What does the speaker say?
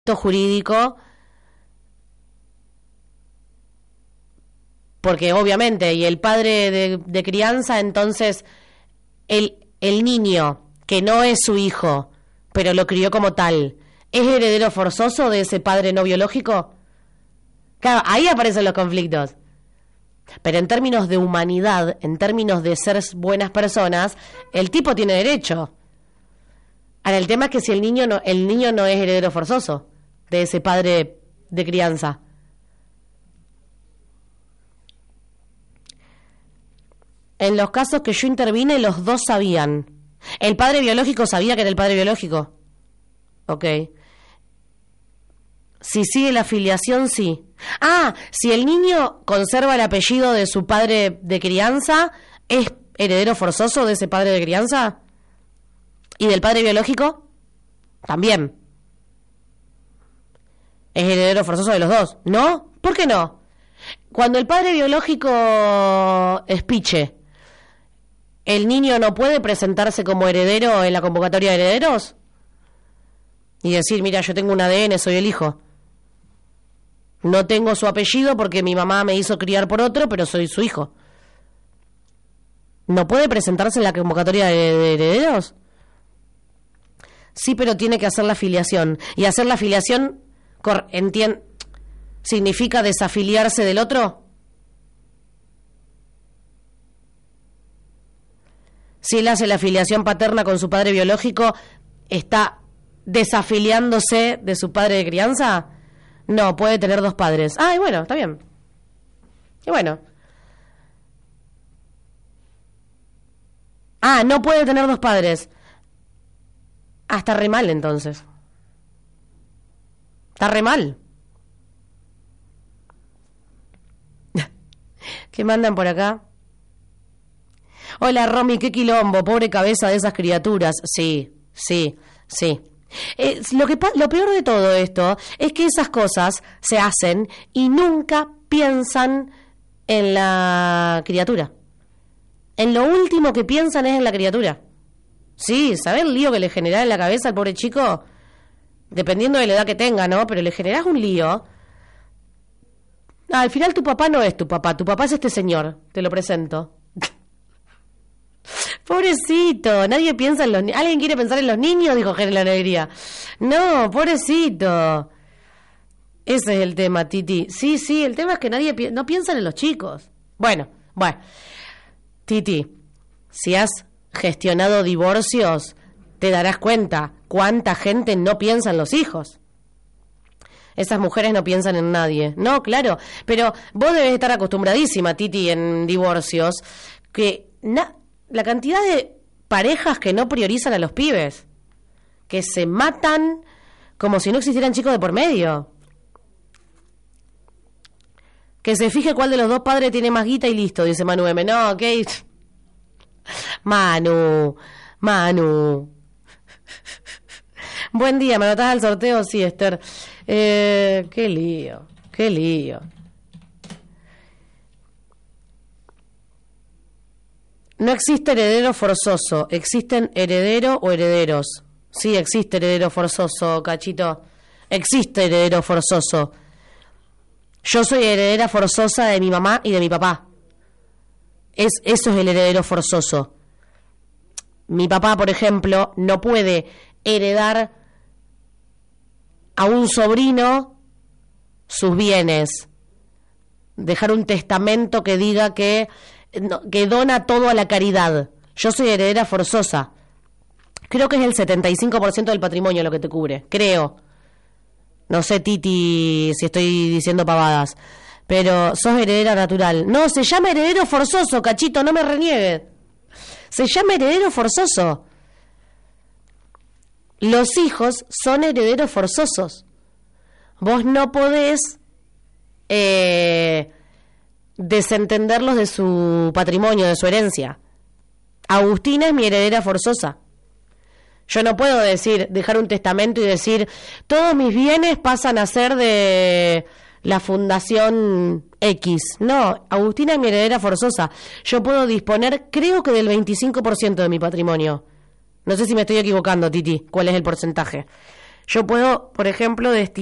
jurídico, porque obviamente, y el padre de crianza, entonces el niño, que no es su hijo, pero lo crió como tal, ¿es heredero forzoso de ese padre no biológico? Claro, ahí aparecen los conflictos. Pero en términos de humanidad, en términos de ser buenas personas, el tipo tiene derecho. Ahora, el tema es que si el niño no es heredero forzoso de ese padre de crianza. En los casos que yo intervine, los dos sabían. ¿El padre biológico sabía que era el padre biológico? Ok. Si sigue la filiación, sí. Ah, si el niño conserva el apellido de su padre de crianza, ¿es heredero forzoso de ese padre de crianza? ¿Y del padre biológico? También. ¿Es heredero forzoso de los dos? ¿No? ¿Por qué no? Cuando el padre biológico es piche, ¿el niño no puede presentarse como heredero en la convocatoria de herederos? Y decir, mira, yo tengo un ADN, soy el hijo. No tengo su apellido porque mi mamá me hizo criar por otro, pero soy su hijo. ¿No puede presentarse en la convocatoria de herederos? Sí, pero tiene que hacer la filiación. Y hacer la filiación ¿significa desafiliarse del otro? Si él hace la filiación paterna con su padre biológico, ¿está desafiliándose de su padre de crianza? No, puede tener dos padres. Ah, y bueno, está bien. Y bueno. Ah, no puede tener dos padres. Ah, está re mal entonces. Está re mal. ¿Qué mandan por acá? Hola, Romy, qué quilombo, pobre cabeza de esas criaturas. Sí. Lo peor de todo esto es que esas cosas se hacen y nunca piensan en la criatura. En lo último que piensan es en la criatura. Sí, ¿sabés el lío que le generás en la cabeza al pobre chico? Dependiendo de la edad que tenga, ¿no? Pero le generás un lío. Al final tu papá no es tu papá es este señor, te lo presento. Pobrecito, nadie piensa en los niños. ¿Alguien quiere pensar en los niños? Dijo Jerez la Alegría. No, pobrecito. Ese es el tema, Titi. Sí, el tema es que nadie no piensan en los chicos. Bueno, Titi, si has gestionado divorcios, te darás cuenta cuánta gente no piensa en los hijos. Esas mujeres no piensan en nadie. No, claro, pero vos debes estar acostumbradísima, Titi, en divorcios, que la cantidad de parejas que no priorizan a los pibes, que se matan como si no existieran chicos de por medio. Que se fije cuál de los dos padres tiene más guita y listo, dice Manu M. No, ok. Manu. Buen día, ¿me anotás al sorteo? Sí, Esther. Qué lío. No existe heredero forzoso, existen heredero o herederos. Sí, existe heredero forzoso, Cachito. Existe heredero forzoso. Yo soy heredera forzosa de mi mamá y de mi papá. Eso es el heredero forzoso. Mi papá, por ejemplo, no puede heredar a un sobrino sus bienes. Dejar un testamento que diga que dona todo a la caridad. Yo soy heredera forzosa. Creo que es el 75% del patrimonio lo que te cubre. Creo. No sé, Titi, si estoy diciendo pavadas. Pero sos heredera natural. No, se llama heredero forzoso, Cachito, no me reniegues. Se llama heredero forzoso. Los hijos son herederos forzosos. Vos no podés desentenderlos de su patrimonio, de su herencia. Agustina es mi heredera forzosa. Yo no puedo dejar un testamento y decir, todos mis bienes pasan a ser de la Fundación X. No, Agustina es mi heredera forzosa. Yo puedo disponer, creo que del 25% de mi patrimonio. No sé si me estoy equivocando, Titi, cuál es el porcentaje. Yo puedo, por ejemplo,